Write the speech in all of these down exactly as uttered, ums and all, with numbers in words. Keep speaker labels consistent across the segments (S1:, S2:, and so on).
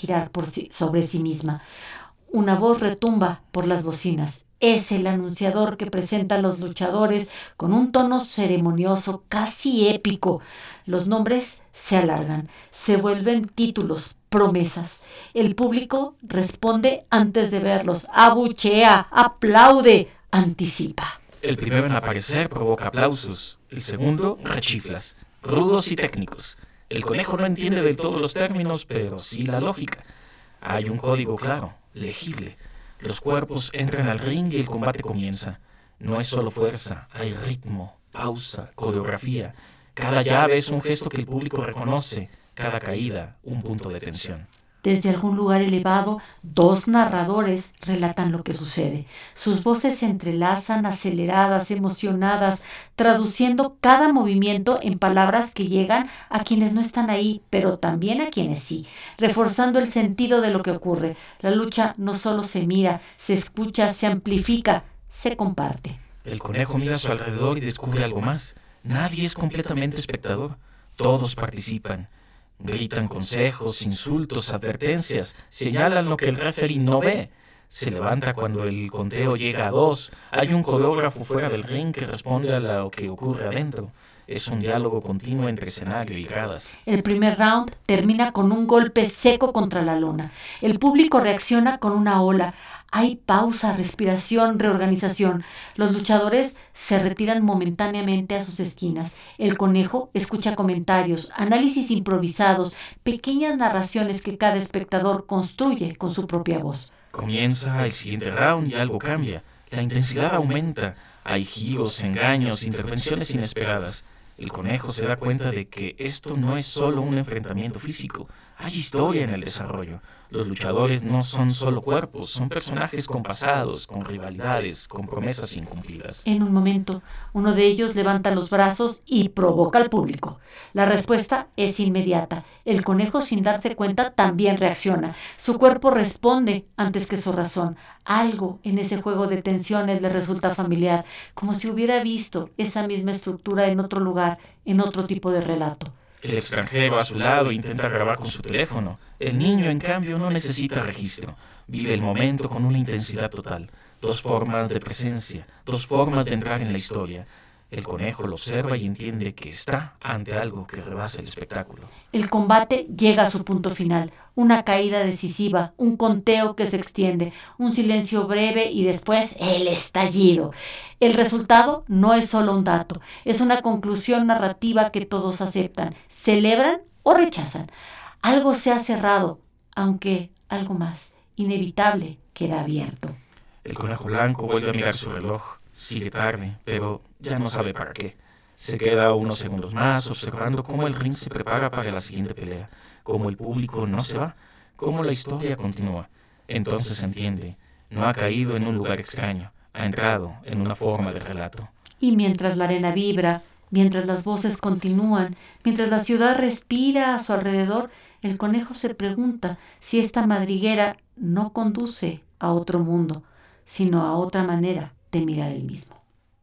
S1: girar por sí, sobre sí misma. Una voz retumba por las bocinas. Es el anunciador que presenta a los luchadores con un tono ceremonioso, casi épico. Los nombres se alargan, se vuelven títulos, promesas. El público responde antes de verlos, abuchea, aplaude, anticipa.
S2: El primero en aparecer provoca aplausos, el segundo rechiflas, rudos y técnicos. El conejo no entiende del todo los términos, pero sí la lógica. Hay un código claro, legible. Los cuerpos entran al ring y el combate comienza. No es solo fuerza, hay ritmo, pausa, coreografía. Cada llave es un gesto que el público reconoce, cada caída un punto de tensión.
S1: Desde algún lugar elevado, dos narradores relatan lo que sucede. Sus voces se entrelazan, aceleradas, emocionadas, traduciendo cada movimiento en palabras que llegan a quienes no están ahí, pero también a quienes sí, reforzando el sentido de lo que ocurre. La lucha no solo se mira, se escucha, se amplifica, se comparte.
S2: El conejo mira a su alrededor y descubre algo más. Nadie es completamente espectador. Todos participan. Gritan consejos, insultos, advertencias, señalan lo que el referee no ve. Se levanta cuando el conteo llega a dos. Hay un coreógrafo fuera del ring que responde a lo que ocurre adentro. Es un diálogo continuo entre escenario y gradas.
S1: El primer round termina con un golpe seco contra la lona. El público reacciona con una ola. Hay pausa, respiración, reorganización. Los luchadores se retiran momentáneamente a sus esquinas. El conejo escucha comentarios, análisis improvisados, pequeñas narraciones que cada espectador construye con su propia voz.
S2: Comienza el siguiente round y algo cambia. La intensidad aumenta. Hay giros, engaños, intervenciones inesperadas. El conejo se da cuenta de que esto no es solo un enfrentamiento físico. Hay historia en el desarrollo. Los luchadores no son solo cuerpos, son personajes con pasados, con rivalidades, con promesas incumplidas.
S1: En un momento, uno de ellos levanta los brazos y provoca al público. La respuesta es inmediata. El conejo, sin darse cuenta, también reacciona. Su cuerpo responde antes que su razón. Algo en ese juego de tensiones le resulta familiar, como si hubiera visto esa misma estructura en otro lugar, en otro tipo de relato.
S2: El extranjero a su lado intenta grabar con su teléfono. El niño, en cambio, no necesita registro. Vive el momento con una intensidad total. Dos formas de presencia, dos formas de entrar en la historia. El conejo lo observa y entiende que está ante algo que rebasa el espectáculo.
S1: El combate llega a su punto final. Una caída decisiva, un conteo que se extiende, un silencio breve y después el estallido. El resultado no es solo un dato, es una conclusión narrativa que todos aceptan, celebran o rechazan. Algo se ha cerrado, aunque algo más inevitable queda abierto.
S2: El conejo blanco vuelve a mirar su reloj. Sigue tarde, pero ya no sabe para qué. Se queda unos segundos más observando cómo el ring se prepara para la siguiente pelea, cómo el público no se va, cómo la historia continúa. Entonces entiende, no ha caído en un lugar extraño, ha entrado en una forma de relato.
S1: Y mientras la arena vibra, mientras las voces continúan, mientras la ciudad respira a su alrededor, el conejo se pregunta si esta madriguera no conduce a otro mundo, sino a otra manera de mirar el mismo.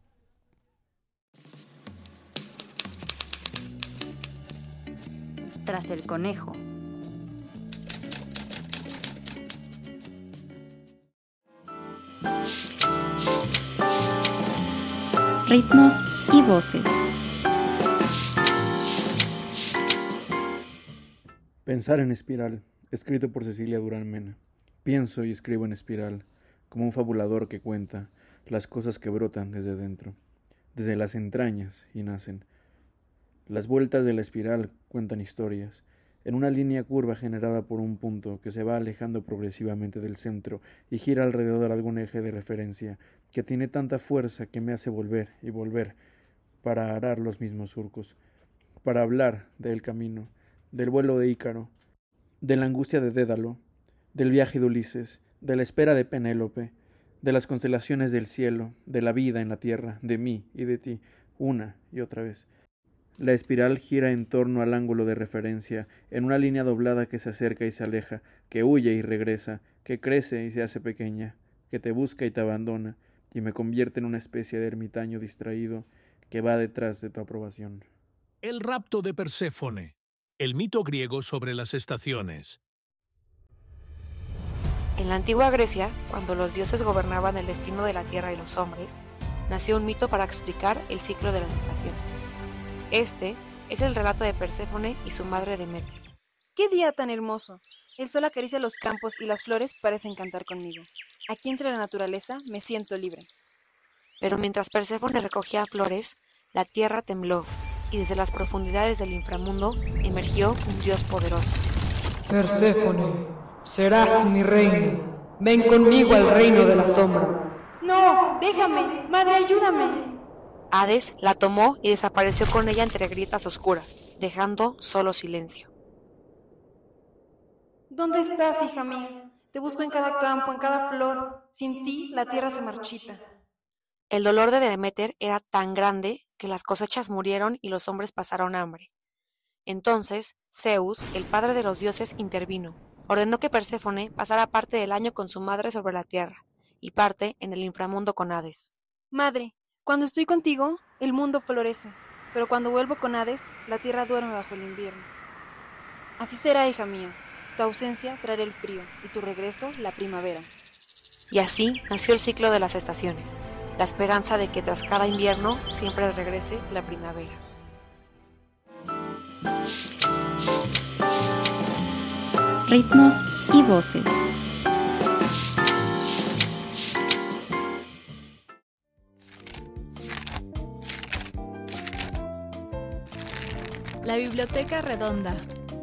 S3: Tras el conejo. Ritmos y voces.
S4: Pensar en espiral, escrito por Cecilia Durán Mena. Pienso y escribo en espiral, como un fabulador que cuenta las cosas que brotan desde dentro, desde las entrañas y nacen. Las vueltas de la espiral cuentan historias, en una línea curva generada por un punto que se va alejando progresivamente del centro y gira alrededor de algún eje de referencia que tiene tanta fuerza que me hace volver y volver para arar los mismos surcos, para hablar del camino, del vuelo de Ícaro, de la angustia de Dédalo, del viaje de Ulises, de la espera de Penélope, de las constelaciones del cielo, de la vida en la tierra, de mí y de ti, una y otra vez. La espiral gira en torno al ángulo de referencia, en una línea doblada que se acerca y se aleja, que huye y regresa, que crece y se hace pequeña, que te busca y te abandona, y me convierte en una especie de ermitaño distraído que va detrás de tu aprobación.
S5: El rapto de Perséfone, el mito griego sobre las estaciones. En la antigua Grecia, cuando los dioses gobernaban el destino de la tierra y los hombres, nació un mito para explicar el ciclo de las estaciones. Este es el relato de Perséfone y su madre Demeter.
S6: ¡Qué día tan hermoso! El sol acaricia los campos y las flores parecen cantar conmigo. Aquí entre la naturaleza me siento libre.
S5: Pero mientras Perséfone recogía flores, la tierra tembló, y desde las profundidades del inframundo emergió un dios poderoso.
S7: Perséfone, serás mi reina. Ven conmigo al reino de las sombras.
S6: ¡No! ¡Déjame! ¡Madre, ayúdame!
S5: Hades la tomó y desapareció con ella entre grietas oscuras, dejando solo silencio.
S6: ¿Dónde estás, hija mía? Te busco en cada campo, en cada flor. Sin ti, la tierra se marchita.
S5: El dolor de Demeter era tan grande que las cosechas murieron y los hombres pasaron hambre. Entonces, Zeus, el padre de los dioses, intervino. Ordenó que Perséfone pasara parte del año con su madre sobre la tierra y parte en el inframundo con Hades.
S6: Madre, cuando estoy contigo, el mundo florece, pero cuando vuelvo con Hades, la tierra duerme bajo el invierno. Así será, hija mía. Tu ausencia traerá el frío y tu regreso la primavera.
S5: Y así nació el ciclo de las estaciones, la esperanza de que tras cada invierno siempre regrese la primavera.
S3: Ritmos y voces.
S8: La Biblioteca Redonda.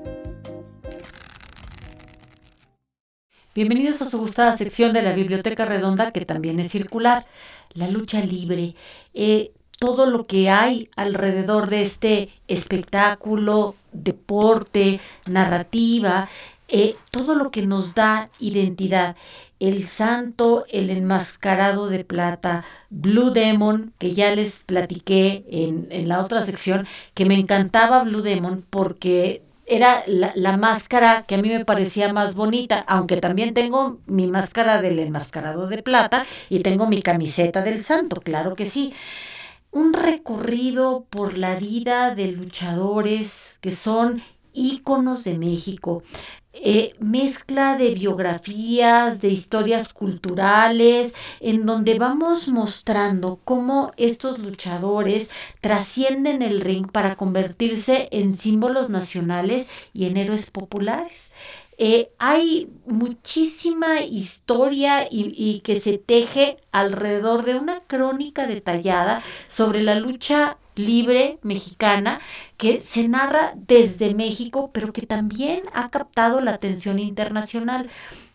S1: Bienvenidos a su gustada sección de la Biblioteca Redonda, que también es circular. La lucha libre, eh, todo lo que hay alrededor de este espectáculo, deporte, narrativa, eh, todo lo que nos da identidad. El santo, el enmascarado de plata, Blue Demon, que ya les platiqué en, en la otra sección, que me encantaba Blue Demon porque era la, la máscara que a mí me parecía más bonita, aunque también tengo mi máscara del enmascarado de plata y tengo mi camiseta del santo, claro que sí. Un recorrido por la vida de luchadores que son íconos de México. Eh, mezcla de biografías, de historias culturales, en donde vamos mostrando cómo estos luchadores trascienden el ring para convertirse en símbolos nacionales y en héroes populares. Eh, hay muchísima historia y, y que se teje alrededor de una crónica detallada sobre la lucha libre mexicana que se narra desde México, pero que también ha captado la atención internacional.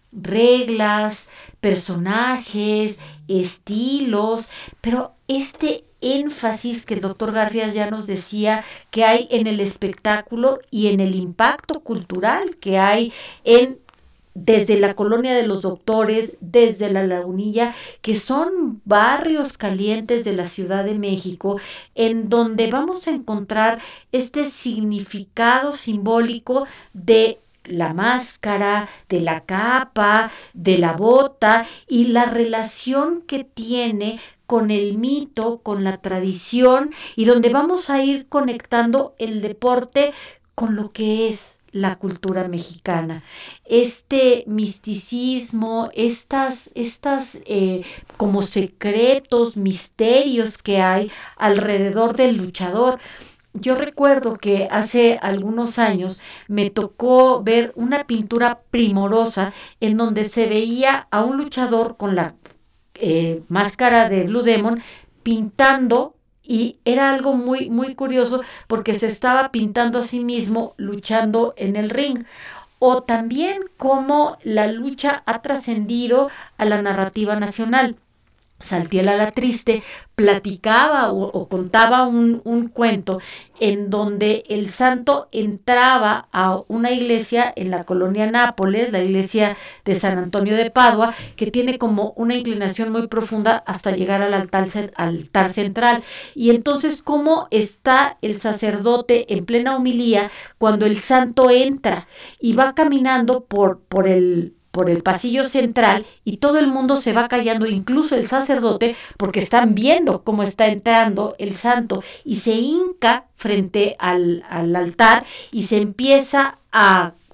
S1: Reglas, personajes, estilos, pero este énfasis que el doctor Garfias ya nos decía que hay en el espectáculo y en el impacto cultural que hay en desde la Colonia de los Doctores, desde la Lagunilla, que son barrios calientes de la Ciudad de México, en donde vamos a encontrar este significado simbólico de la máscara, de la capa, de la bota y la relación que tiene con el mito, con la tradición, y donde vamos a ir conectando el deporte con lo que es la cultura mexicana. Este misticismo, estas, estas eh, como secretos, misterios que hay alrededor del luchador. Yo recuerdo que hace algunos años me tocó ver una pintura primorosa en donde se veía a un luchador con la eh, máscara de Blue Demon pintando. Y era algo muy, muy curioso porque se estaba pintando a sí mismo luchando en el ring. O también cómo la lucha ha trascendido a la narrativa nacional. Saltiel Alatriste platicaba o, o contaba un, un cuento en donde el santo entraba a una iglesia en la colonia Nápoles, la iglesia de San Antonio de Padua, que tiene como una inclinación muy profunda hasta llegar al altar, al altar central. Y entonces cómo está el sacerdote en plena homilía cuando el santo entra y va caminando por, por el... por el pasillo central y todo el mundo se va callando, incluso el sacerdote, porque están viendo cómo está entrando el santo y se hinca frente al, al altar y se empieza a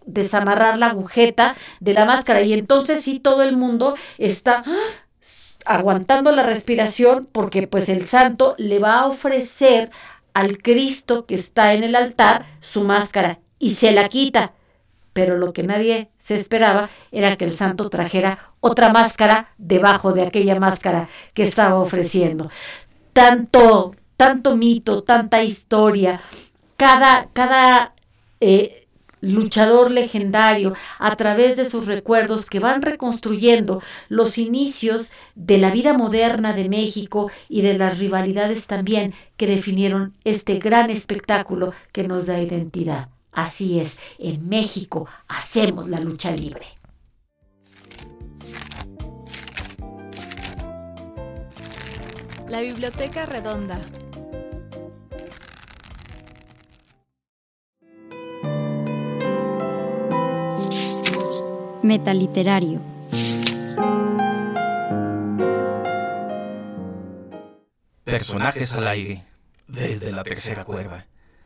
S1: desamarrar la agujeta de la máscara y entonces sí todo el mundo está aguantando la respiración porque pues el santo le va a ofrecer al Cristo que está en el altar su máscara y se la quita. Pero lo que nadie se esperaba era que el santo trajera otra máscara debajo de aquella máscara que estaba ofreciendo. Tanto, tanto mito, tanta historia, cada, cada eh, luchador legendario a través de sus recuerdos que van reconstruyendo los inicios de la vida moderna de México y de las rivalidades también que definieron este gran espectáculo que nos da identidad. Así es, en México hacemos la lucha libre.
S8: La Biblioteca Redonda.
S3: Metaliterario.
S2: Personajes al aire, desde la tercera cuerda.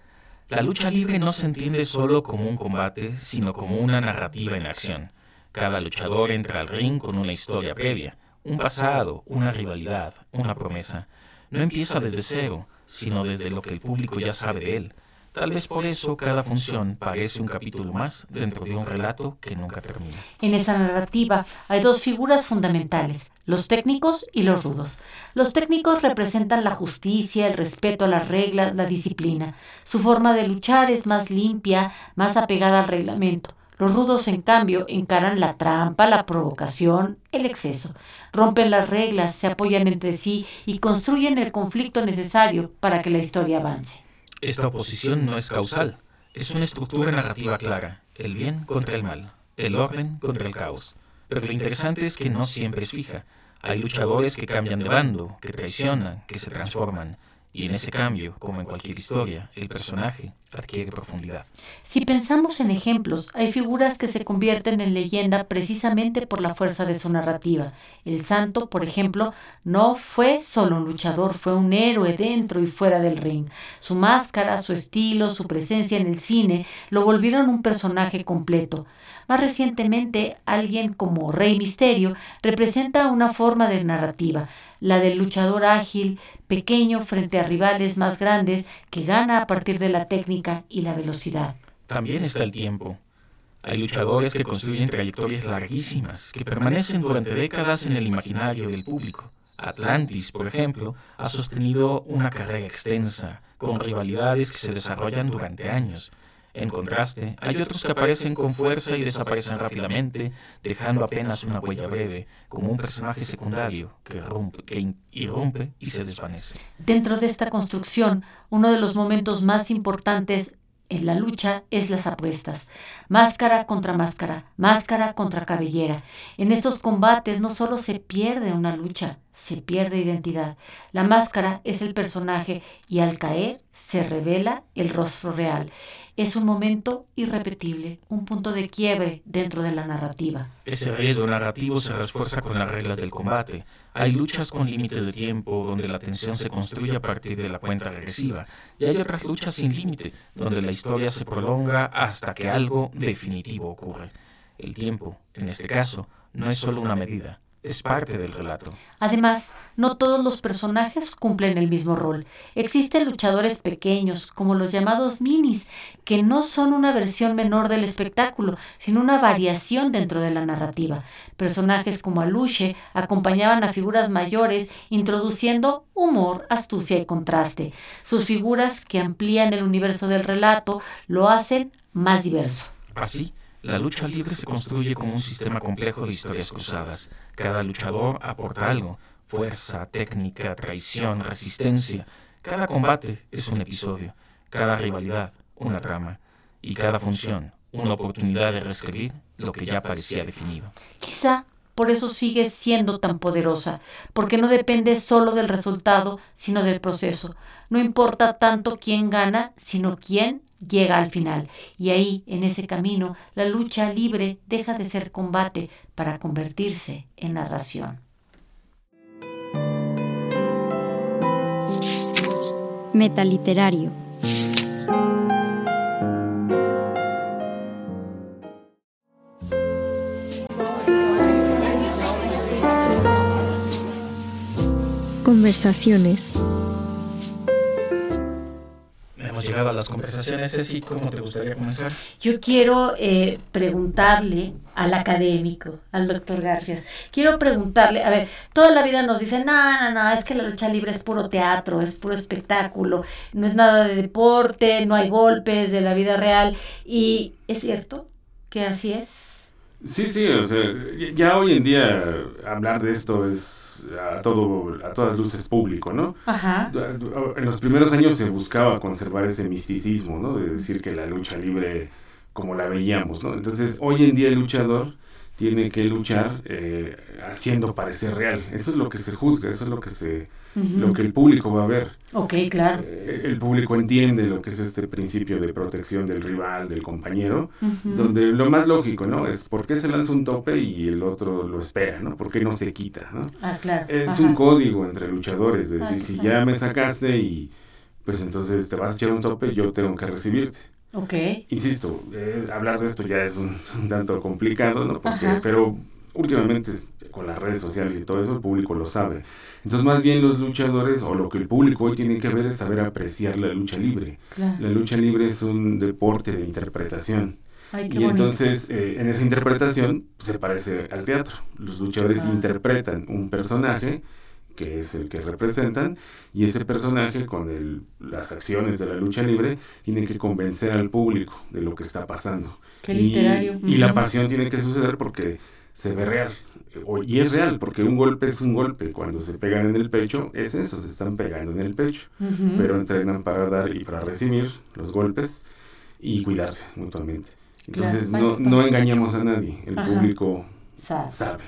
S2: La lucha libre no se entiende solo como un combate, sino como una narrativa en acción. Cada luchador entra al ring con una historia previa, un pasado, una rivalidad, una promesa. No empieza desde cero, sino desde lo que el público ya sabe de él. Tal vez por eso cada función parece un capítulo más dentro de un relato que nunca termina.
S1: En esa narrativa hay dos figuras fundamentales, los técnicos y los rudos. Los técnicos representan la justicia, el respeto a las reglas, la disciplina. Su forma de luchar es más limpia, más apegada al reglamento. Los rudos, en cambio, encaran la trampa, la provocación, el exceso. Rompen las reglas, se apoyan entre sí y construyen el conflicto necesario para que la historia avance.
S2: Esta oposición no es causal, es una estructura narrativa clara, el bien contra el mal, el orden contra el caos. Pero lo interesante es que no siempre es fija. Hay luchadores que cambian de bando, que traicionan, que se transforman. Y en ese cambio, como en cualquier historia, el personaje adquiere profundidad.
S1: Si pensamos en ejemplos, hay figuras que se convierten en leyenda precisamente por la fuerza de su narrativa. El santo, por ejemplo, no fue solo un luchador, fue un héroe dentro y fuera del ring. Su máscara, su estilo, su presencia en el cine lo volvieron un personaje completo. Más recientemente, alguien como Rey Misterio representa una forma de narrativa, la del luchador ágil, pequeño frente a rivales más grandes que gana a partir de la técnica y la velocidad.
S2: También está el tiempo. Hay luchadores que construyen trayectorias larguísimas, que permanecen durante décadas en el imaginario del público. Atlantis, por ejemplo, ha sostenido una carrera extensa, con rivalidades que se desarrollan durante años. En contraste, hay otros que aparecen con fuerza y desaparecen rápidamente, dejando apenas una huella breve, como un personaje secundario que, rompe, que irrumpe y se desvanece.
S1: Dentro de esta construcción, uno de los momentos más importantes en la lucha es las apuestas. Máscara contra máscara, máscara contra cabellera. En estos combates no solo se pierde una lucha, se pierde identidad. La máscara es el personaje y al caer se revela el rostro real. Es un momento irrepetible, un punto de quiebre dentro de la narrativa.
S2: Ese riesgo narrativo se refuerza con las reglas del combate. Hay luchas con límite de tiempo, donde la tensión se construye a partir de la cuenta regresiva, y hay otras luchas sin límite, donde la historia se prolonga hasta que algo definitivo ocurre. El tiempo, en este caso, no es solo una medida, es parte del relato.
S1: Además, no todos los personajes cumplen el mismo rol. Existen luchadores pequeños, como los llamados minis, que no son una versión menor del espectáculo, sino una variación dentro de la narrativa. Personajes como Aluche acompañaban a figuras mayores, introduciendo humor, astucia y contraste. Sus figuras, que amplían el universo del relato, lo hacen más diverso.
S2: Así, la lucha libre se construye como un sistema complejo de historias cruzadas. Cada luchador aporta algo: fuerza, técnica, traición, resistencia. Cada combate es un episodio, cada rivalidad una trama, y cada función una oportunidad de reescribir lo que ya parecía definido.
S1: Quizá por eso sigue siendo tan poderosa, porque no depende solo del resultado, sino del proceso. No importa tanto quién gana, sino quién llega al final. Y ahí, en ese camino, la lucha libre deja de ser combate para convertirse en narración.
S3: Metaliterario. Conversaciones.
S2: Hemos llegado a las conversaciones, Ceci, ¿cómo te gustaría comenzar?
S1: Yo quiero eh, preguntarle al académico, al doctor Garfias, quiero preguntarle, a ver, toda la vida nos dicen, no, no, no, es que la lucha libre es puro teatro, es puro espectáculo, no es nada de deporte, no hay golpes de la vida real, y ¿es cierto que así es?
S9: Sí, sí, o sea, ya hoy en día hablar de esto es a todo a todas luces público, ¿no?
S1: Ajá.
S9: En los primeros años se buscaba conservar ese misticismo, ¿no? De decir que la lucha libre como la veíamos, ¿no? Entonces, hoy en día el luchador tiene que luchar eh, haciendo parecer real. Eso es lo que se juzga, eso es lo que se uh-huh. lo que el público va a ver.
S1: Ok, claro.
S9: Eh, el público entiende lo que es este principio de protección del rival, del compañero, uh-huh. donde lo más lógico, ¿no? Es por qué se lanza un tope y el otro lo espera, ¿no? ¿Por qué no se quita, ¿no?
S1: Ah, claro.
S9: Es
S1: Ajá.
S9: un código entre luchadores, es decir,
S1: ah,
S9: si
S1: claro.
S9: ya me sacaste y pues entonces te vas a echar un tope, yo tengo que recibirte.
S1: Ok.
S9: Insisto, eh, hablar de esto ya es un, un tanto complicado, ¿no? Porque, pero últimamente con las redes sociales y todo eso el público lo sabe. Entonces más bien los luchadores o lo que el público hoy tiene que ver es saber apreciar la lucha libre.
S1: Claro.
S9: La lucha libre es un deporte de interpretación.
S1: Ay, qué
S9: y
S1: bonito.
S9: entonces eh, en esa interpretación se parece al teatro. Los luchadores ah. interpretan un personaje que es el que representan, y ese personaje con el, las acciones de la lucha libre tiene que convencer al público de lo que está pasando.
S1: Qué literario.
S9: Y, y la pasión tiene que suceder porque se ve real, o, y es real, porque un golpe es un golpe. Cuando se pegan en el pecho, es eso, se están pegando en el pecho, uh-huh. pero entrenan para dar y para recibir los golpes y cuidarse mutuamente. Entonces claro, no, no engañamos a nadie, el Ajá. público sabe. sabe.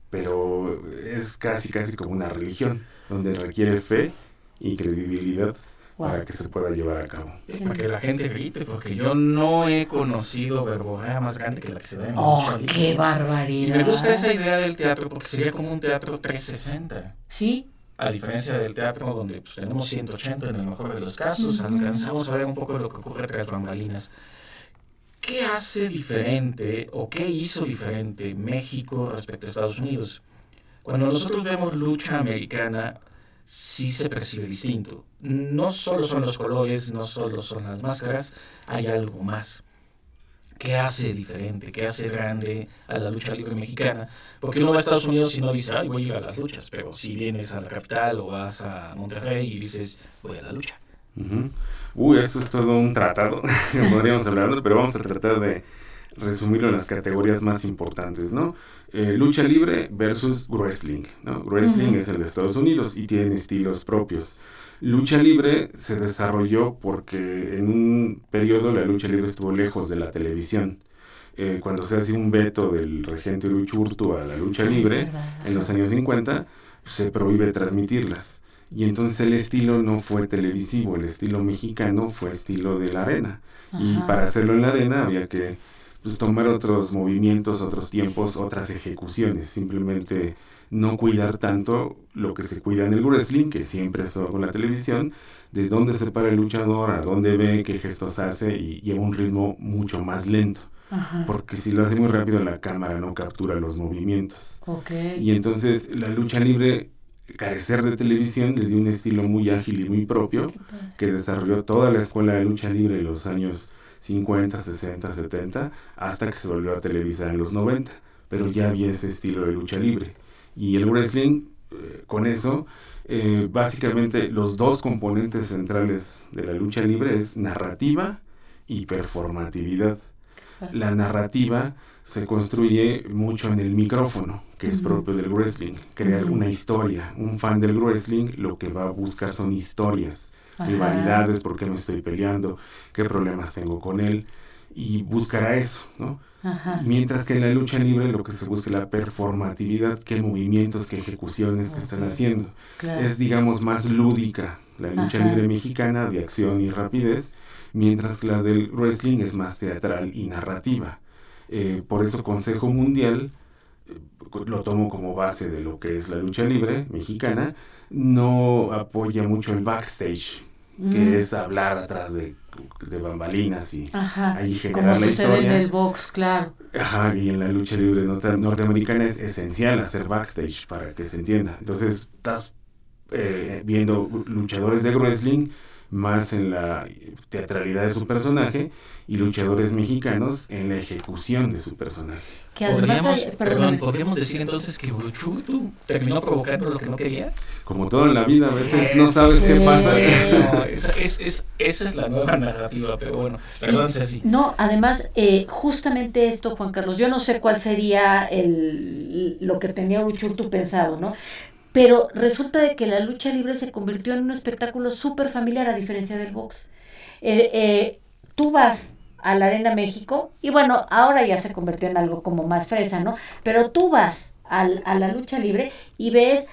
S9: Pero es casi, casi como una religión, donde requiere fe y credibilidad wow. para que se pueda llevar a cabo.
S2: Para que la gente grite, porque yo no he conocido verborrea más grande que la que se da en la
S1: ¡Oh,
S2: lucha libre.
S1: qué barbaridad!
S2: Y me gusta esa idea del teatro, porque sería como un teatro trescientos sesenta.
S1: ¿Sí?
S2: A diferencia del teatro donde pues, tenemos ciento ochenta en el mejor de los casos, uh-huh. alcanzamos a ver un poco de lo que ocurre tras bambalinas. ¿Qué hace diferente o qué hizo diferente México respecto a Estados Unidos? Cuando nosotros vemos lucha americana, sí se percibe distinto. No solo son los colores, no solo son las máscaras, hay algo más. ¿Qué hace diferente? ¿Qué hace grande a la lucha libre mexicana? Porque uno va a Estados Unidos y no dice, ay, voy a ir a las luchas, pero si vienes a la capital o vas a Monterrey y dices, voy a la lucha.
S9: Uh-huh. Uy, esto es todo un tratado, podríamos hablarlo, pero vamos a tratar de resumirlo en las categorías más importantes, ¿no? Eh, lucha libre versus wrestling, ¿no? Wrestling uh-huh. es el de Estados Unidos y tiene estilos propios. Lucha libre se desarrolló porque en un periodo la lucha libre estuvo lejos de la televisión. Eh, cuando se hace un veto del regente Uruchurtu a la lucha libre, en los años cincuenta, se prohíbe transmitirlas. Y entonces el estilo no fue televisivo, el estilo mexicano fue estilo de la arena. Ajá. Y para hacerlo en la arena había que pues, tomar otros movimientos, otros tiempos, otras ejecuciones. Simplemente no cuidar tanto lo que se cuida en el wrestling, que siempre es con la televisión, de dónde se para el luchador, a dónde ve, qué gestos hace, y lleva un ritmo mucho más lento. Ajá. Porque si lo hace muy rápido la cámara no captura los movimientos.
S1: Okay.
S9: Y entonces la lucha libre, carecer de televisión, le dio un estilo muy ágil y muy propio que desarrolló toda la escuela de lucha libre en los años cincuenta, sesenta, setenta, hasta que se volvió a televisar en los noventa, pero ya había ese estilo de lucha libre. Y el wrestling, eh, con eso, eh, básicamente los dos componentes centrales de la lucha libre es narrativa y performatividad. La narrativa se construye mucho en el micrófono, que es propio del wrestling, crear una historia. Un fan del wrestling lo que va a buscar son historias, Ajá. rivalidades, por qué me estoy peleando, qué problemas tengo con él, y buscará eso, ¿no?
S1: Ajá.
S9: Mientras que en la lucha libre lo que se busca es la performatividad, qué movimientos, qué ejecuciones okay. que están haciendo.
S1: Claro.
S9: Es, digamos, más lúdica la lucha Ajá. libre mexicana, de acción y rapidez, mientras que la del wrestling es más teatral y narrativa. Eh, por eso Consejo Mundial, eh, lo tomo como base de lo que es la lucha libre mexicana, no apoya mucho el backstage, mm. que es hablar atrás de, de bambalinas y
S1: Ajá.
S9: ahí generar la historia.
S1: Como sucede en el box, claro.
S9: Ajá, y en la lucha libre norte- norteamericana es esencial hacer backstage para que se entienda. Entonces estás eh, viendo luchadores de wrestling más en la teatralidad de su personaje y luchadores mexicanos en la ejecución de su personaje.
S1: Que además
S2: ¿Podríamos,
S1: hay-
S2: perdón, ¿podríamos decir entonces que Uruchutu terminó provocando lo que no quería?
S9: Como todo en la vida, a veces no sabes
S1: Sí.
S9: qué pasa.
S2: No, esa, es, es, esa es la nueva narrativa, pero bueno, perdón, es así.
S1: No, además, eh, justamente esto, Juan Carlos, yo no sé cuál sería el, lo que tenía Uruchurtu pensado, ¿no? Pero resulta de que la lucha libre se convirtió en un espectáculo súper familiar a diferencia del box. Eh, eh, tú vas a la Arena México y bueno, ahora ya se convirtió en algo como más fresa, ¿no? Pero tú vas al, a la lucha libre y ves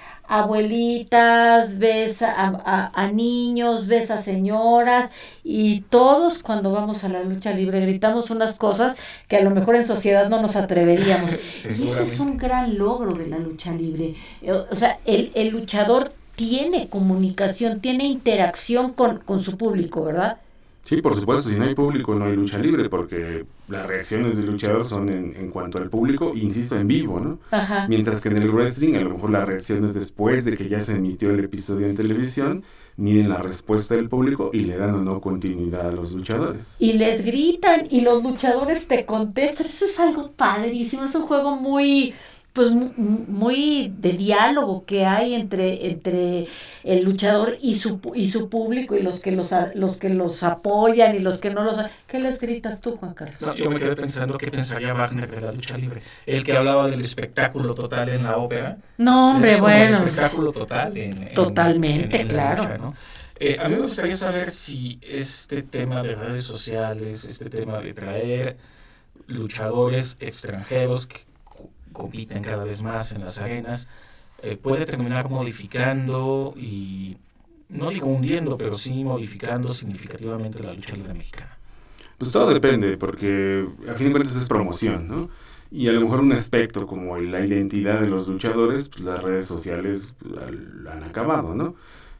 S1: abuelitas, ves a, a, a niños, ves a señoras y todos cuando vamos a la lucha libre gritamos unas cosas que a lo mejor en sociedad no nos atreveríamos. Y eso es un gran logro de la lucha libre. O sea, el, el luchador tiene comunicación, tiene interacción con, con su público, ¿verdad?
S9: Sí, por supuesto, si no hay público no hay lucha libre, porque las reacciones del luchador son en, en cuanto al público, insisto, en vivo, ¿no?
S1: Ajá.
S9: Mientras que en el wrestling a lo mejor la reacción es después de que ya se emitió el episodio en televisión, miden la respuesta del público y le dan o no continuidad a los luchadores.
S1: Y les gritan y los luchadores te contestan. Eso es algo padrísimo, es un juego muy... pues muy de diálogo que hay entre entre el luchador y su y su público y los que los los que los apoyan y los que no los. ¿Qué les gritas tú, Juan Carlos?
S2: No, yo me quedé pensando qué pensaría Wagner de la lucha libre. El que hablaba del espectáculo total en la ópera.
S1: No, hombre,
S2: es como
S1: bueno.
S2: el espectáculo total en, en
S1: Totalmente,
S2: en- en la
S1: claro.
S2: lucha, ¿no? Eh, a mí me gustaría saber si este tema de redes sociales, este tema de traer luchadores extranjeros que co- compiten cada vez más en las arenas, eh, puede terminar modificando y, no digo hundiendo, pero sí modificando significativamente la lucha libre mexicana.
S9: Pues todo depende, porque a fin de cuentas es promoción, ¿no? Y a lo mejor un aspecto como la identidad de los luchadores, pues las redes sociales la, la han acabado, ¿no?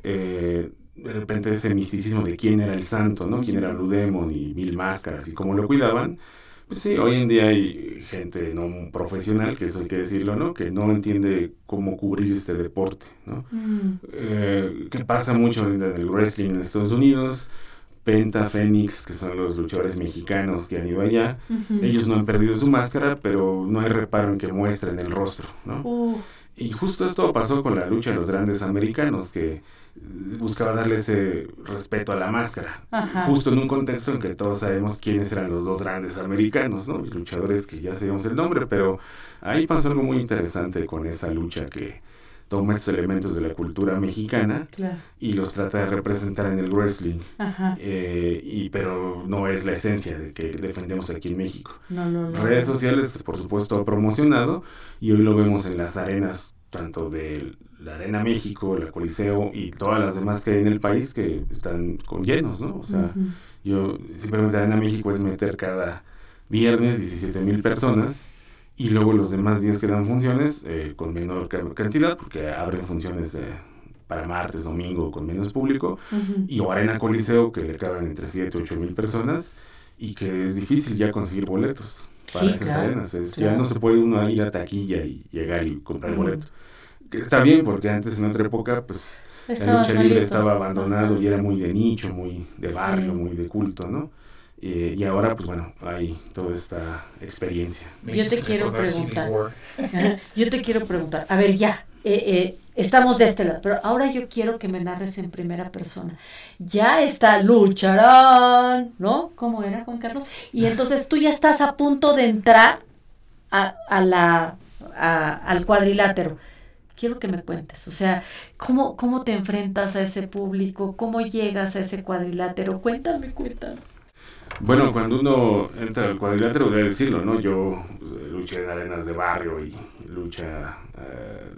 S9: Eh, de repente ese misticismo de quién era el santo, ¿no? Quién era Blue Demon y Mil Máscaras y cómo lo cuidaban. Pues sí, hoy en día hay gente no profesional, que eso hay que decirlo, ¿no? Que no entiende cómo cubrir este deporte, ¿no?
S1: Mm.
S9: Eh, que pasa mucho en el wrestling en Estados Unidos. Penta, Fénix, que son los luchadores mexicanos que han ido allá,
S1: Uh-huh.
S9: ellos no han perdido su máscara, pero no hay reparo en que muestren el rostro, ¿no?
S1: Uh,
S9: Y justo esto pasó con la lucha de los grandes americanos, que eh, buscaba darle ese respeto a la máscara,
S1: Ajá.
S9: justo en un contexto en que todos sabemos quiénes eran los dos grandes americanos, ¿no? Luchadores que ya sabemos el nombre, pero ahí pasó algo muy interesante con esa lucha que toma estos elementos de la cultura mexicana
S1: claro.
S9: y los trata de representar en el wrestling.
S1: Ajá.
S9: Eh, y pero no es la esencia de que defendemos aquí en México.
S1: No, no, no.
S9: Redes sociales, por supuesto, ha promocionado y hoy lo vemos en las arenas, tanto de la Arena México, la Coliseo y todas las demás que hay en el país que están con llenos, ¿no? O sea,
S1: Uh-huh.
S9: yo simplemente Arena México es meter cada viernes diecisiete mil personas y luego los demás días que dan funciones eh, con menor ca- cantidad porque abren funciones eh, para martes, domingo con menos público.
S1: Uh-huh.
S9: Y o Arena Coliseo, que le caben entre siete y ocho mil personas, y que es difícil ya conseguir boletos para
S1: Sí,
S9: esas
S1: claro,
S9: arenas. Es-
S1: claro.
S9: Ya no se puede uno ir a taquilla y llegar y comprar
S1: Ujú.
S9: boleto. Que está bien, porque antes en otra época, pues, la
S1: Estaban
S9: lucha libre
S1: solitos.
S9: estaba abandonado y era muy de nicho, muy de barrio,
S1: Sí.
S9: muy de culto, ¿no? Eh, y ahora, pues bueno, hay toda esta experiencia.
S2: Me
S1: Yo te
S2: hiciste
S1: quiero
S2: recordar Civil
S1: preguntar.
S2: War.
S1: Ajá. Yo te quiero preguntar, a ver, ya, eh, eh, estamos de este lado, pero ahora yo quiero que me narres en primera persona. Ya está Lucharán, ¿no? ¿Cómo era, Juan Carlos? Y entonces tú ya estás a punto de entrar a, a la, a- al cuadrilátero. Quiero que me cuentes, o sea, ¿cómo, cómo te enfrentas a ese público? ¿Cómo llegas a ese cuadrilátero? Cuéntame, cuéntame.
S9: Bueno, cuando uno entra al cuadrilátero, voy a decirlo, ¿no? Yo pues, luché en arenas de barrio y lucha eh,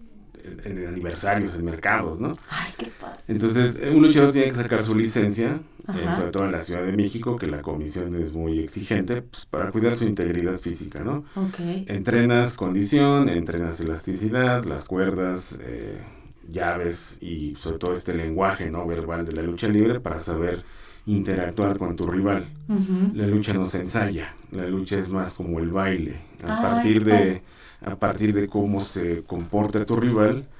S9: en, en aniversarios, en mercados, ¿no?
S1: Ay, qué padre.
S9: Entonces, eh, un luchador tiene que sacar su licencia, eh,
S1: Ajá.
S9: sobre todo en la Ciudad de México, que la comisión es muy exigente, pues, para cuidar su integridad física, ¿no?
S1: Ok.
S9: Entrenas condición, entrenas elasticidad, las cuerdas, eh, llaves y sobre todo este lenguaje no verbal de la lucha libre para saber interactuar con tu rival.
S1: Ujú.
S9: La lucha no se ensaya, la lucha es más como el baile. A
S1: Ay,
S9: partir
S1: qué
S9: de a partir de cómo se comporta tu rival,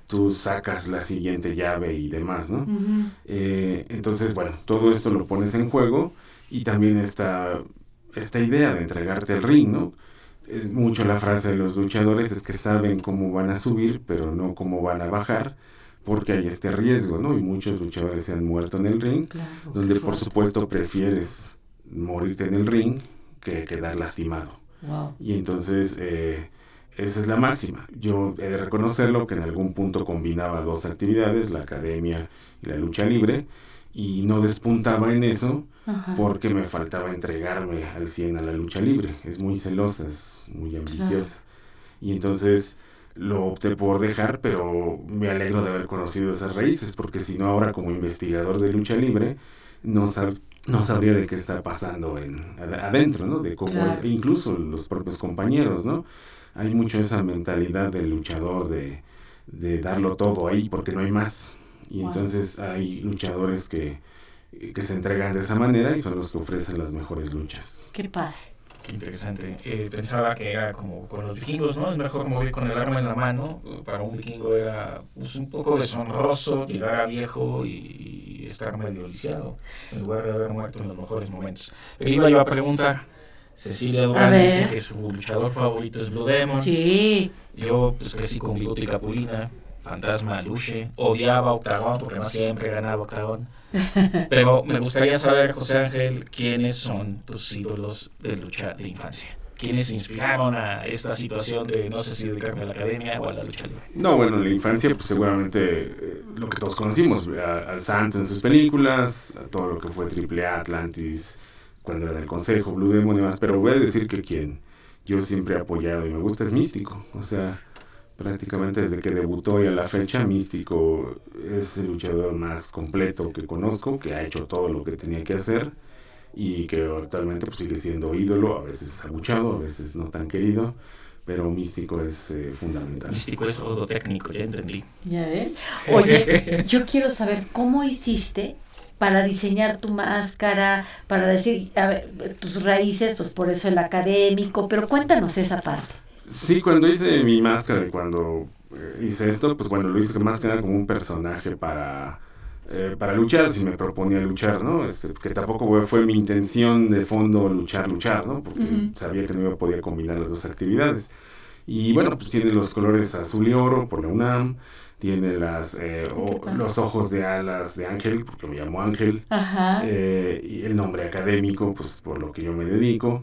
S9: tú sacas la siguiente llave y demás, ¿no?
S1: Uh-huh.
S9: Eh, entonces, bueno, todo esto lo pones en juego y también esta, esta idea de entregarte el ring, ¿no? Es mucho la frase de los luchadores, es que saben cómo van a subir, pero no cómo van a bajar, porque hay este riesgo, ¿no? Y muchos luchadores se han muerto en el ring,
S1: claro,
S9: donde por supuesto prefieres morirte en el ring que quedar lastimado.
S1: Wow.
S9: Y entonces, eh, esa es la máxima. Yo he de reconocerlo que en algún punto combinaba dos actividades, la academia y la lucha libre, y no despuntaba en eso,
S1: Ajá.
S9: porque me faltaba entregarme al cien a la lucha libre. Es muy celosa, es muy ambiciosa. Claro. Y entonces lo opté por dejar, pero me alegro de haber conocido esas raíces, porque si no ahora como investigador de lucha libre no, sab- no sabría de qué está pasando en, adentro, ¿no? De cómo, claro. Incluso los propios compañeros, ¿no? Hay mucho esa mentalidad del luchador de, de darlo todo ahí porque no hay más. Y wow. Entonces hay luchadores que, que se entregan de esa manera y son los que ofrecen las mejores luchas.
S1: Qué padre.
S2: Qué interesante. Eh, pensaba que era como con los vikingos, ¿no? Es mejor morir con el arma en la mano. Para un vikingo era pues, un poco deshonroso llegar a viejo y, y estar medio lisiado, en lugar de haber muerto en los mejores momentos. Pero iba yo a preguntar, Cecilia Durán dice que su luchador favorito es Blue Demon.
S1: Sí.
S2: Yo pues crecí con Bigote y Capulina, Fantasma, Luche, odiaba Octagón porque no siempre ganaba Octagón. Pero me gustaría saber, José Ángel, quiénes son tus ídolos de lucha de infancia. ¿Quiénes inspiraron a esta situación de no sé si dedicarme a la academia o a la lucha libre?
S9: No, bueno, en la infancia pues seguramente eh, lo que todos conocimos, a, al Santo en sus películas, a todo lo que fue Triple A, Atlantis, cuando era del Consejo, Blue Demon y demás, pero voy a decir que quien yo siempre he apoyado y me gusta es Místico, o sea, prácticamente desde que debutó y a la fecha, Místico es el luchador más completo que conozco, que ha hecho todo lo que tenía que hacer y que actualmente pues, sigue siendo ídolo, a veces abuchado, a veces no tan querido, pero Místico es eh, fundamental.
S2: Místico es técnico, ya entendí.
S1: ¿Ya ves? Oye, yo quiero saber cómo hiciste para diseñar tu máscara, para decir, a ver, tus raíces, pues por eso el académico, pero cuéntanos esa parte.
S9: Sí, cuando hice mi máscara y cuando eh, hice esto, pues bueno, lo hice más que nada como un personaje para, eh, para luchar, si me proponía luchar, ¿no? Este, que tampoco fue mi intención de fondo luchar, luchar, ¿no? Porque uh-huh. sabía que no iba a poder combinar las dos actividades. Y bueno, pues tiene los colores azul y oro por la UNAM, tiene las eh, o, los ojos de alas de Ángel, porque me llamo Ángel,
S1: Ajá.
S9: Eh, y el nombre académico, pues por lo que yo me dedico.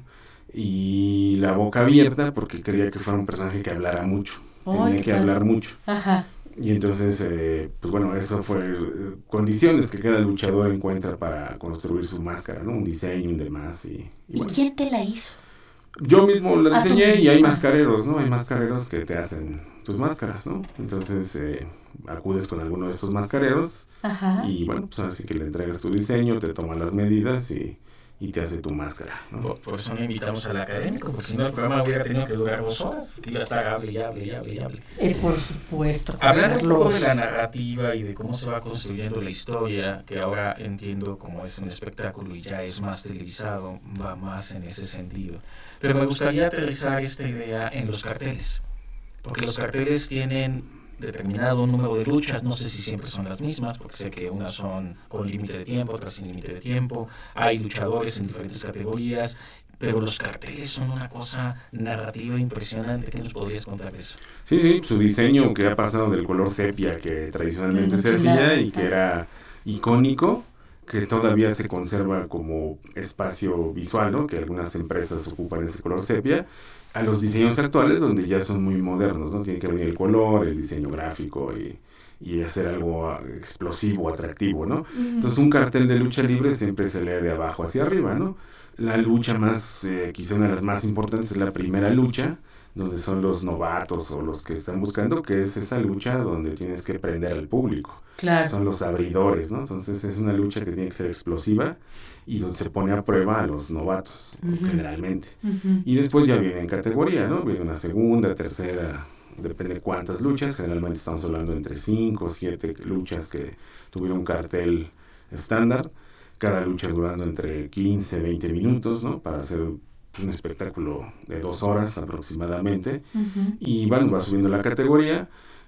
S9: Y la boca abierta porque quería que fuera un personaje que hablara mucho,
S1: oh,
S9: tenía que padre. hablar mucho.
S1: Ajá.
S9: Y entonces, eh, pues bueno, eso fue eh, condiciones que cada luchador encuentra para construir su máscara, ¿no? Un diseño y demás. ¿Y,
S1: y, bueno. ¿Y quién te la hizo?
S9: Yo mismo la diseñé y hay mascareros, ¿no? Hay mascareros que te hacen tus máscaras, ¿no? Entonces eh, acudes con alguno de estos mascareros.
S1: Ajá.
S9: Y bueno, pues ahora sí que le entregas tu diseño, te toman las medidas y... y te hace tu máscara, ¿no?
S2: Por, por eso no invitamos al académico, porque si no el programa hubiera tenido que durar dos horas, que iba a estar hable y hable y hable y hable.
S1: Eh, por supuesto.
S2: Hablando un poco de la narrativa y de cómo se va construyendo la historia, que ahora entiendo como es un espectáculo y ya es más televisado, va más en ese sentido. Pero me gustaría aterrizar esta idea en los carteles, porque los carteles tienen determinado número de luchas, no sé si siempre son las mismas, porque sé que unas son con límite de tiempo, otras sin límite de tiempo, hay luchadores en diferentes categorías, pero los carteles son una cosa narrativa impresionante. ¿Qué nos podrías contar de eso?
S9: Sí, sí, su diseño que ha pasado del color sepia que tradicionalmente se hacía y que era icónico, que todavía se conserva como espacio visual, ¿no? Que algunas empresas ocupan ese color sepia, a los diseños actuales donde ya son muy modernos, ¿no? Tiene que venir el color, el diseño gráfico y, y hacer algo explosivo, atractivo, ¿no? Uh-huh. Entonces un cartel de lucha libre siempre se lee de abajo hacia arriba, ¿no? La lucha más, eh, quizá una de las más importantes es la primera lucha, donde son los novatos o los que están buscando, que es esa lucha donde tienes que prender al público.
S1: Claro.
S9: Son los abridores, ¿no? Entonces es una lucha que tiene que ser explosiva y donde se pone a prueba a los novatos, uh-huh. generalmente.
S1: Uh-huh.
S9: Y después ya viene en categoría, ¿no? Viene una segunda, tercera, depende de cuántas luchas. Generalmente estamos hablando entre cinco o siete luchas que tuvieron un cartel estándar. Cada lucha durando entre quince, veinte minutos, ¿no? Para hacer un espectáculo de dos horas aproximadamente.
S1: Uh-huh.
S9: Y bueno, va subiendo la categoría.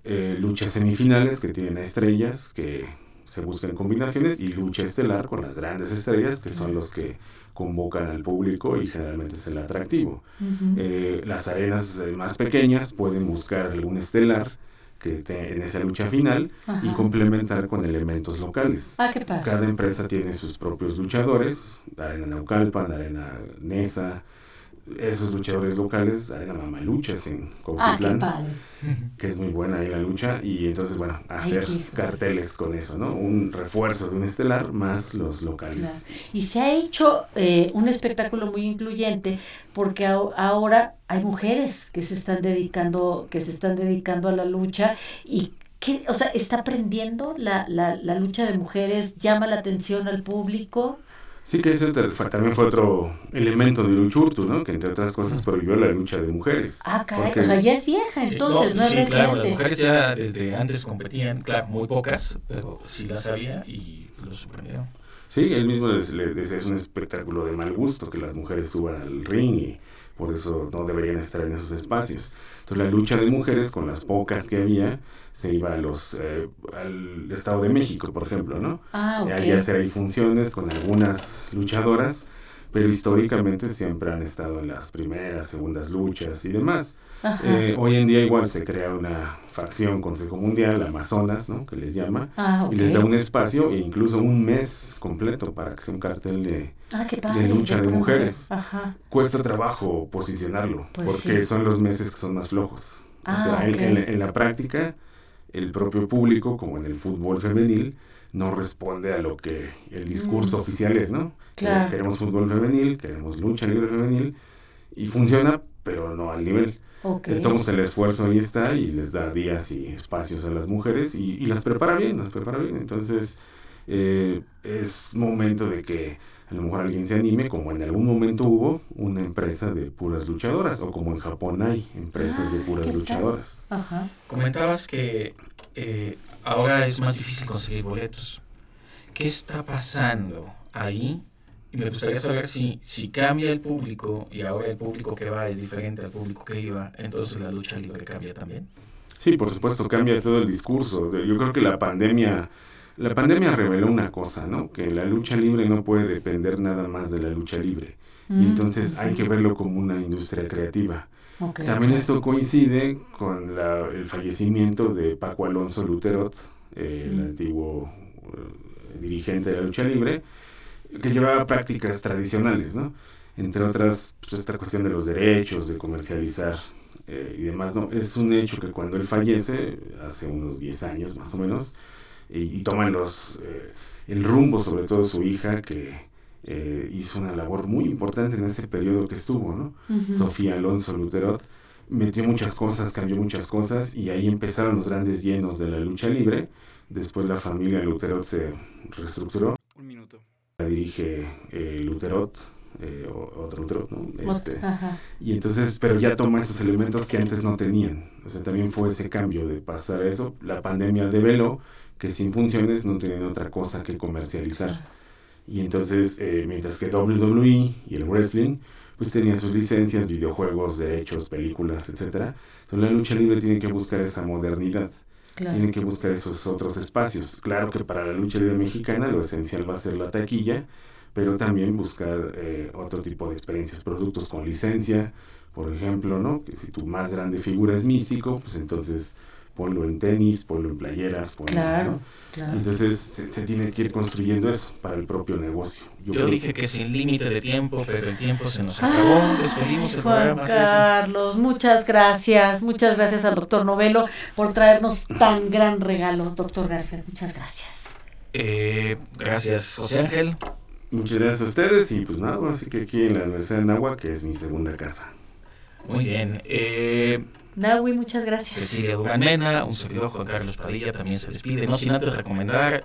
S9: eh, luchas semifinales que tienen estrellas que se buscan combinaciones y lucha estelar con las grandes estrellas que son los que convocan al público y generalmente es el atractivo. Uh-huh. Eh, las arenas eh, más pequeñas pueden buscar algún estelar que esté en esa lucha final. Ajá. Y complementar con elementos locales.
S1: Ah, qué padre.
S9: Cada empresa tiene sus propios luchadores, Arena Naucalpan, Arena Nesa, esos luchadores locales, Arena Mamaluchas en Cuautitlán,
S1: ah,
S9: que es muy buena ahí la lucha, y entonces, bueno, hacer Ay, carteles con eso, ¿no? Un refuerzo de un estelar más los locales.
S1: Claro. Y se ha hecho eh, un espectáculo muy incluyente porque a- ahora hay mujeres que se están dedicando, que se están dedicando a la lucha y que, o sea, está aprendiendo la, la, la lucha de mujeres, llama la atención al público.
S9: Sí, que ese también fue otro elemento de Luchurtu, ¿no? Que entre otras cosas prohibió la lucha de mujeres.
S1: Ah, caray, porque... o sea, ya es vieja, entonces,
S2: sí,
S1: no, no
S2: sí,
S1: es
S2: claro,
S1: reciente.
S2: las mujeres ya desde antes competían, claro, muy pocas, pero sí las había y lo sorprendieron.
S9: Sí, él mismo es, es un espectáculo de mal gusto que las mujeres suban al ring y por eso no deberían estar en esos espacios. Entonces la lucha de mujeres, con las pocas que había, se iba a los eh, al Estado de México, por ejemplo, ¿no?
S1: Ah, okay.
S9: Allá se hay funciones con algunas luchadoras, pero históricamente siempre han estado en las primeras, segundas luchas y demás. Eh, hoy en día igual se crea una facción Consejo Mundial, Amazonas, ¿no? Que les llama,
S1: ah, okay.
S9: y les da un espacio e incluso un mes completo para que sea un cartel de,
S1: ah, qué padre,
S9: de lucha de, de mujeres.
S1: Ajá.
S9: Cuesta trabajo posicionarlo,
S1: pues
S9: porque
S1: sí.
S9: son los meses que son más flojos.
S1: Ah,
S9: o sea,
S1: okay.
S9: en, en, en la práctica, el propio público, como en el fútbol femenil, no responde a lo que el discurso mm. oficial es, ¿no?
S1: Claro.
S9: Queremos fútbol femenil, queremos lucha libre femenil, y funciona, pero no al nivel.
S1: Okay.
S9: Entonces el esfuerzo ahí está y les da días y espacios a las mujeres y, y las prepara bien, las prepara bien. Entonces eh, es momento de que a lo mejor alguien se anime, como en algún momento hubo una empresa de puras luchadoras, o como en Japón hay empresas
S1: ah,
S9: de puras luchadoras.
S1: Ajá.
S2: Comentabas que eh, ahora es más difícil conseguir boletos. ¿Qué está pasando ahí? Y me gustaría saber si, si cambia el público y ahora el público que va es diferente al público que iba, entonces la lucha libre cambia también.
S9: Sí, por supuesto, cambia todo el discurso. Yo creo que la pandemia, la pandemia reveló una cosa, ¿no? Que la lucha libre no puede depender nada más de la lucha libre. Mm, y entonces sí. hay que verlo como una industria creativa. Okay, También okay. esto coincide con la, el fallecimiento de Paco Alonso Luterot, eh, mm. el antiguo uh, dirigente de la lucha libre, que llevaba prácticas tradicionales, ¿no? Entre otras, pues, esta cuestión de los derechos, de comercializar eh, y demás, ¿no? Es un hecho que cuando él fallece, hace unos diez años más o menos, y, y toman los eh, el rumbo, sobre todo su hija, que eh, hizo una labor muy importante en ese periodo que estuvo, ¿no? Uh-huh. Sofía Alonso Luterot metió muchas cosas, cambió muchas cosas, y ahí empezaron los grandes llenos de la lucha libre. Después la familia Luterot se reestructuró.
S4: Un minuto.
S9: La dirige eh, Luterot, eh, otro Luterot, ¿no? Este, y entonces, pero ya toma esos elementos que antes no tenían. O sea, también fue ese cambio de pasar a eso. La pandemia develó que sin funciones no tenían otra cosa que comercializar. Y entonces, eh, mientras que doble u doble u E y el wrestling, pues tenían sus licencias, videojuegos, derechos, películas, etcétera. Entonces la lucha libre tiene que buscar esa modernidad. Claro. Tienen que buscar esos otros espacios. Claro que para la lucha libre mexicana lo esencial va a ser la taquilla, pero también buscar eh, otro tipo de experiencias, productos con licencia, por ejemplo, ¿no? Que si tu más grande figura es Místico, pues entonces ponlo en tenis, ponlo en playeras, ponlo,
S1: claro,
S9: ¿no?
S1: Claro.
S9: Entonces se, se tiene que ir construyendo eso para el propio negocio.
S2: Yo, Yo dije que, que sin límite de tiempo, pero el tiempo se nos acabó. Ah, Despedimos el
S1: Juan
S2: programa.
S1: Carlos, Ceci. muchas gracias, muchas gracias al doctor Novelo por traernos tan gran regalo, doctor Garfield, muchas gracias.
S2: Eh, gracias, José Ángel.
S9: Muchas gracias a ustedes y pues nada, así que aquí en la Universidad de Nahua, que es mi segunda casa.
S2: Muy bien. Eh,
S1: Nahui, muchas gracias.
S2: Cecilia Durán Mena, un servidor Juan Carlos Padilla también se despide, no sin antes recomendar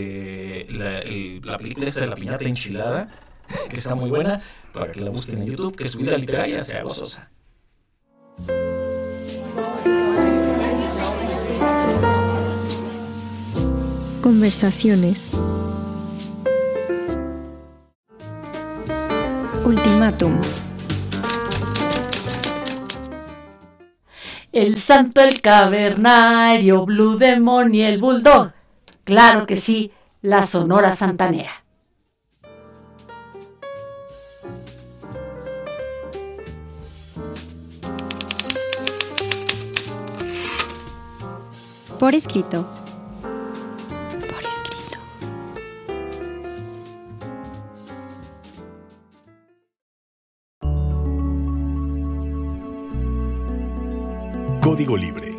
S2: eh, la, el, la película esta de La Piñata Enchilada, que está muy buena, para que la busquen en YouTube, que su vida literaria sea gozosa.
S3: Conversaciones. Ultimátum.
S1: El santo, el cavernario, Blue Demon y el bulldog. Claro que sí, la Sonora Santanera.
S3: Por escrito. Por escrito.
S10: Código Libre.